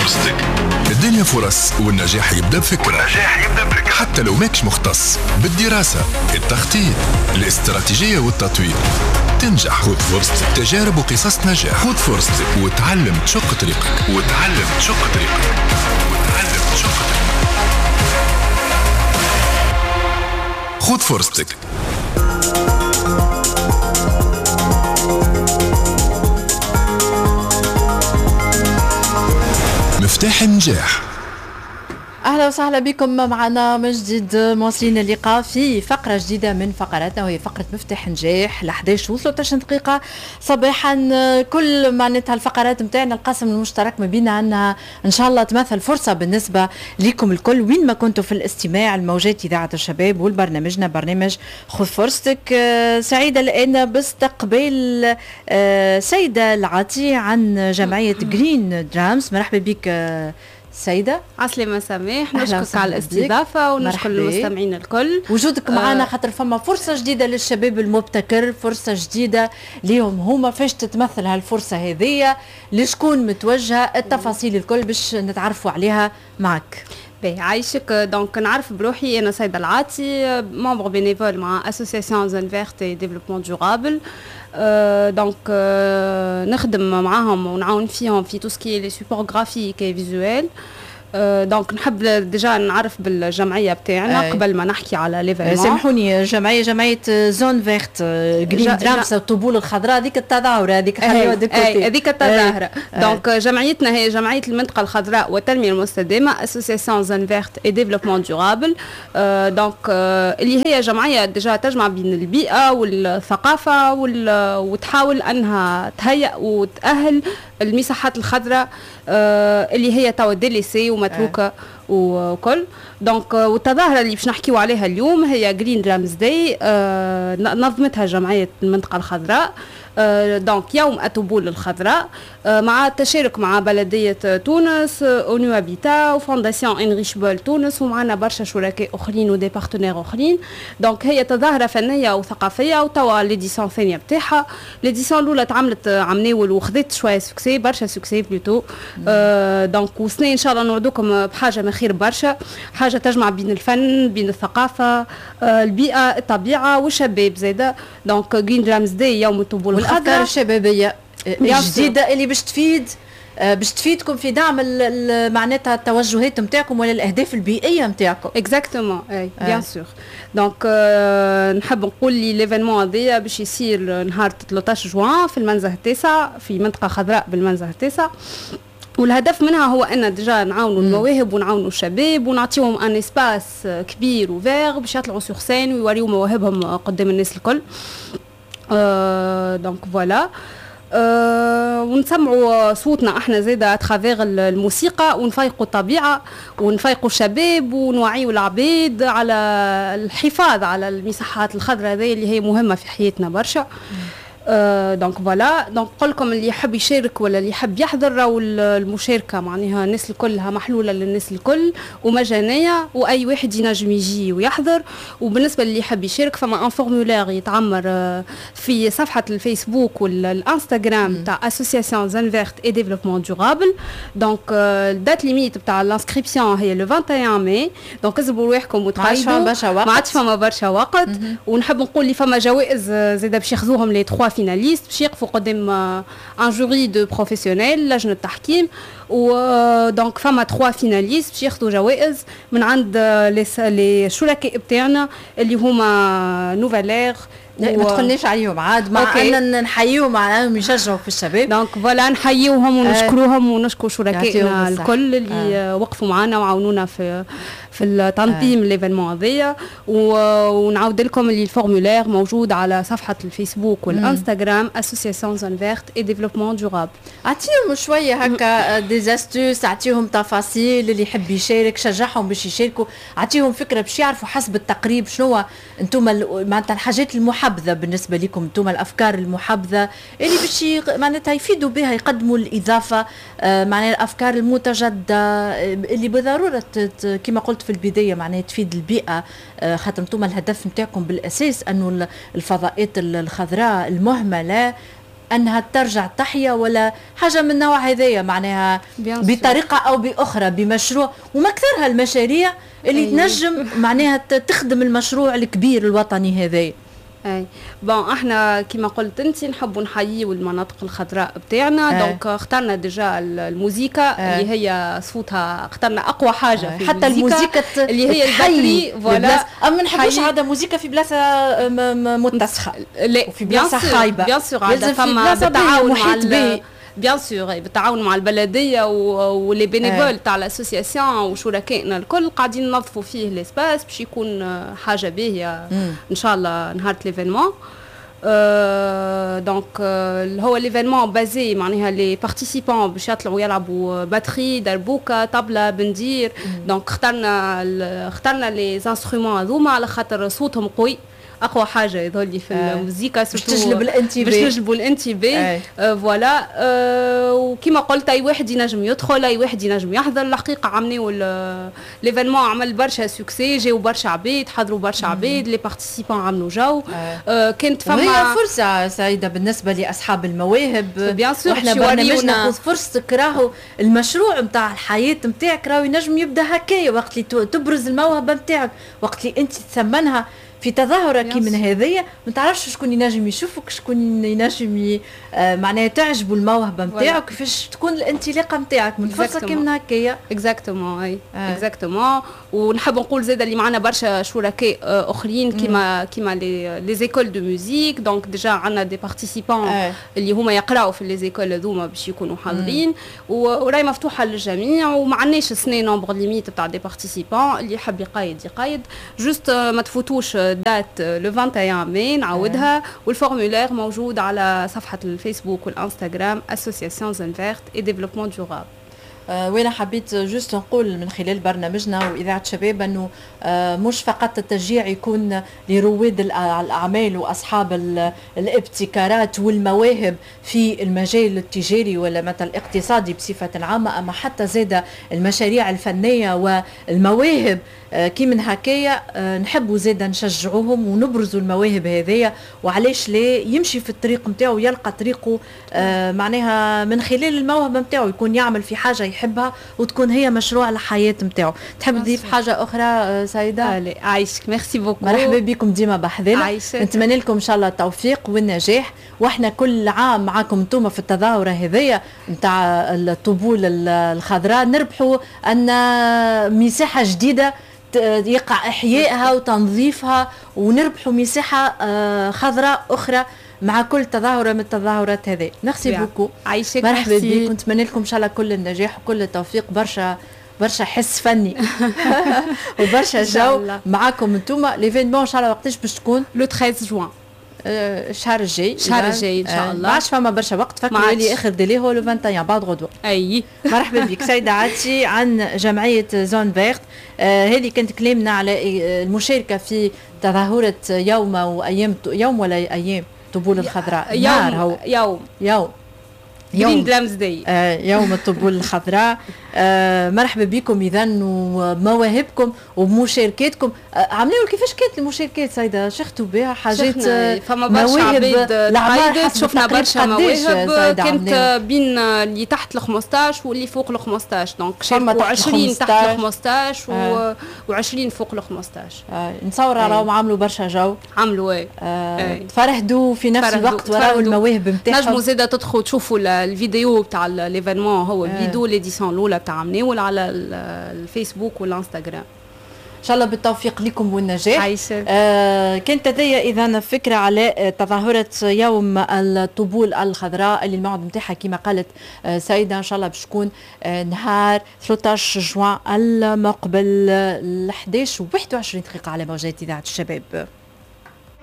فرصتك. الدنيا فرص والنجاح يبدأ بفكرة. حتى لو ماكش مختص بالدراسة، التخطيط، الاستراتيجية والتطوير، تنجح. خذ فرصتك. تجارب وقصص نجاح. خذ فرصتك وتعلم تشق طريقك. خذ فرصتك. مفتاح النجاح. أهلا وسهلا بكم معنا من جديد، مواصلين اللقاء في فقرة جديدة من فقراتنا، وهي فقرة مفتاح نجاح. ل 11 و13 دقيقة صباحا. كل معناتها الفقرات متاعنا القاسم المشترك ما بيننا أنها إن شاء الله تمثل فرصة بالنسبة لكم الكل وين ما كنتوا في الاستماع الموجات إذاعة الشباب والبرنامجنا برنامج خذ فرصتك. سعيدة لأن باستقبال سيدة العاطي عن جمعية جرين درامز. مرحبا بك سيدة. عسلامة سماح، نشكرك على الاستضافة ونشكر المستمعين الكل. وجودك معنا خاطر فما فرصة جديدة للشباب المبتكر، فرصة جديدة ليهم هما. فاش تتمثل هالفرصة هذه؟ لشكون متوجهة؟ التفاصيل الكل باش نتعرفوا عليها معك. عايشك. دونك نعرف بروحي انا سيدة العاطي، ممبر بينيفول مع اسوسياسيون زون فيرت اي ديفلوبمون دورابل. دونك نخدم معاهم ونعاون فيهم في تو سكي لي سوبور غرافيك اي فيزوال. دونك نحب ديجا نعرف بالجمعيه بتاعنا قبل ما نحكي على ليفينمون. سامحوني، جمعيه زون فيرت جرين درامز، الطبول الخضراء، هذيك التظاهره هذيك خليوها دكوتي، هذيك التظاهره. دونك جمعيتنا هي جمعيه المنطقه الخضراء والتنميه المستدامه، اسوسياسيون زون فيرت اي ديفلوبمون دورابل. دونك اللي هي جمعيه ديجا تجمع بين البيئه والثقافه وتحاول انها تهيئ وتاهل المساحات الخضراء اللي هي توا ديليسي ومتروكه وكل. دونك والتظاهره اللي باش نحكيو عليها اليوم هي جرين درامز داي، نظمتها جمعيه المنطقه الخضراء. دونك يوم الطبول الخضراء مع التشارك مع بلديه تونس، اونو هابيتا وفونداسيون انريش بول تونس، ومعنا برشا شركاء اخرين ودي بارتنير اخرين. دونك هي تظاهره فنيه وثقافيه، وتوا ليديسيون الثانيه بتاعها. ليديسيون الاولى تعملت عام ناول وخذت شويه سكسي، برشا سكسي بلوتو. دونك وسنين ان شاء الله نوعدوكم بحاجه من خير برشا، حاجه تجمع بين الفن، بين الثقافه، البيئه، الطبيعه والشباب زاده. دونك جرين درامز داي يوم الطبول والافكار الشبابيه الجديده اللي باش تفيدكم في دعم معناتها التوجهات نتاعكم ولا الاهداف البيئيه نتاعكم. اكزاكتومون اي بيان سور. دونك نحب نقول لي ليفينمون هذايا باش يصير نهار 13 جوان في المنزه التاسع، في منطقه خضراء بالمنزه التاسع. والهدف منها هو ان ديجا نعاونوا المواهب ونعاونوا الشباب ونعطيهم ان اسباس كبير وفير باش يطلعوا سور سين ويوريوا مواهبهم قدام الناس الكل. دونك فوالا. ونسمعوا صوتنا احنا زاده اتخافيغ الموسيقى، ونفيقوا الطبيعه ونفيقوا الشباب ونوعيوا العباد على الحفاظ على المساحات الخضراء هذه اللي هي مهمه في حياتنا برشا. دونك فوالا. دونك نقول لكم اللي يحب يشارك ولا اللي يحب يحضر، راهو المشاركه معناها الناس الكلها محلوله للناس الكل ومجانيه، واي واحد ينجم يجي ويحضر. وبالنسبه للي يحب يشارك فما ان فورمولير يتعمر في صفحه الفيسبوك والانستغرام تاع اسوسياسيون زون فيرت اي ديفلوبمون دورابل. دونك الدات ليميت تاع الانسكريبسيون هي لو 21 ماي. دونك اصبروا رواحكم وتقيدوا، ما عادش فما برشا وقت. ونحب نقول لي فما جوائز زاده باش ياخذوهم لي 3 فيناليست باش يقفوا قدام ان جوري دو بروفيسيونيل لجنه التحكيم. ودونك فما 3 فيناليست باش ياخذوا جوائز من عند لي شركاء بتاعنا اللي هما نوفالير. ما تقولناش عليهم عاد، مع ان نحييهم معاهم يشجعوا في الشباب. دونك فوالا نحييوهم ونشكروهم ونشكر شركائنا الكل اللي وقفوا معنا وعاونونا في التنظيم ليفينمون هذايا. ونعاود لكم اللي الفورمولير موجود على صفحه الفيسبوك والانستغرام اسوسياسيون زون فيرت اي ديفلوبمون دورابل. اعطيهم شويه هكا دي استوس، اعطيهم تفاصيل اللي يحب يشارك، شجعهم باش يشاركوا، اعطيهم فكره باش يعرفوا حسب التقريب شنو انتم معناتها الحاجات المحبذه بالنسبه لكم، انتم الافكار المحبذه اللي باش معناتها يفيدوا بها، يقدموا الاضافه معناتها الافكار المتجدده اللي بضروره كما قلت في البدايه معناتها تفيد البيئه. خاطر انتم الهدف نتاعكم بالاساس انه الفضاءات الخضراء المهمله انها ترجع تحيا ولا حاجه من النوع هذايا معناها بطريقه او باخرى بمشروع وما اكثرها المشاريع اللي تنجم معناها تخدم المشروع الكبير الوطني هذايا. اي بون احنا كما قلت انت نحبوا نحييوا المناطق الخضراء بتاعنا دونك اخترنا ديجا الموسيقى اللي هي صوتها اخترنا اقوى حاجه في حتى الموسيقى اللي هي الباتري فوالا ما نحبوش عاده موسيقى في بلاصه متسخه لا في بلاصه خايبه بيان سور عاده فما بالتعاون مع بيان سور بالتعاون مع البلديه ولي بينيفول تاع الاسوسياسيون وشركائنا الكل قاعدين ننظفوا فيه ليسباس باش يكون حاجه باهيه ان شاء الله نهار ليفينمون. دونك هو ليفينمون بازي معناها لي بارتيسيبون باش يطلعوا يلعبوا باتري دربوكه طبله بندير دونك اخترنا لي انسترومون هذوما على خاطر صوتهم قوي اقوى حاجه يظهر لي في الموسيقى باش تجلب الانتباه باش تجلبوا الانتباه فوالا. وكما قلت اي واحد ينجم يدخل اي واحد ينجم يحضر الحقيقه عملوا ليفينمون عمل برشا سوكسي جاو برشا عباد حضروا برشا عباد لي بارتيسيبون عملوا جو كانت فما هي فرصه سعيده بالنسبه لاصحاب المواهب بيان سور احنا برنامجنا ناخذ فرصتك راهو المشروع نتاع الحياه نتاعك راهو ينجم يبدا هكايا وقت اللي تبرز الموهبه نتاعك وقت اللي انت تثمنها في تظاهرة كي من هذية ما تعرفش شكون ينجم يشوفك شكون ينجم معناها تعجبوا الموهبة نتاعك كيفاش تكون الانطلاقة نتاعك من فرصة كي من هكايا. اكزاكتومون اي اكزاكتومون. ونحب نقول زاد اللي معنا برشا شركاء اخرين كيما لي زيكول دو ميوزيك دونك ديجا عندنا دي بارتيسيبون اللي هما يقراوا في لي زيكول هذوما باش يكونوا حاضرين وراهي مفتوحة للجميع وما عندناش سنة نومبر ليميت تاع دي بارتيسيبون اللي يحب يقايد جوست ما تفوتوش دات لو 21 ماي نعاودها والفورمولير موجود على صفحة الفيسبوك والانستغرام اسوسياسيون زون فيرت اي ديفلوبمون دورابل. وانا حبيت جوست نقول من خلال برنامجنا واذاعه شباب انه مش فقط التشجيع يكون لرواد الاعمال واصحاب الابتكارات والمواهب في المجال التجاري ولا مثلا الاقتصادي بصفه عامه اما حتى زاده المشاريع الفنيه والمواهب كي من هكايا نحبوا زاده نشجعوهم ونبرزوا المواهب هذيا وعلاش لا يمشي في الطريق نتاعو يلقى طريقه معناها من خلال الموهبه نتاعو يكون يعمل في حاجه يحبها وتكون هي مشروع الحياه نتاعو. تحب تضيف حاجه اخرى سيده؟ لا عايشك ميرسي بوكو مرحبا بكم ديما بحذنا نتمنى لكم ان شاء الله التوفيق والنجاح واحنا كل عام معاكم انتم في التظاهره هذيا نتاع الطبول الخضراء نربحوا ان مساحه جديده يقع إحيائها وتنظيفها ونربحوا مساحة خضراء أخرى مع كل تظاهرة من التظاهرات هذه. نخسي بوكو عايشك مرحبا بكم نتمنى لكم إن شاء الله كل النجاح وكل التوفيق برشا حس فني وبرشا جو معاكم انتم. ليفينمون إن شاء الله وقتاش باش تكون؟ لو 13 جوان الشهر الجاي ان شاء الله. ما عادش فما برشا وقت فكروا لي اخر ديلي هو لو 21 بعد غدوه. اي مرحبا بك سيده عاتشي عن جمعيه زون فيرت. هذه كانت كلامنا على المشاركه في تظاهره يوم ولا ايام طبول الخضراء يوم جرين درامز داي يوم الطبول الخضراء. مرحبا بكم اذا ومواهبكم ومشاركاتكم. عملوا كيفاش كانت المشاركات سيده شختوا بها حاجات فما برشا عباد شفنا برشا مواهب كانت بين اللي تحت ال 15 واللي فوق ال 15 دونك شاركوا 20 تحت ال 15 و20 فوق ال 15. نتصور راهم عملوا برشا جو عملوا تفرحوا في نفس الوقت وراو المواهب نتاعهم. نجموا زاده تدخلوا تشوفوا الفيديو تاع ليفينمون هو الفيديو ليديسيون الاولى تاع مناول على الفيسبوك والانستغرام. ان شاء الله بالتوفيق لكم والنجاح. كانت هذيا اذا فكره على تظاهره يوم الطبول الخضراء اللي الموعد نتاعها كما قالت سيده ان شاء الله باش تكون نهار 13 جوان المقبل 11 و21 دقيقه على موجات اذاعه الشباب.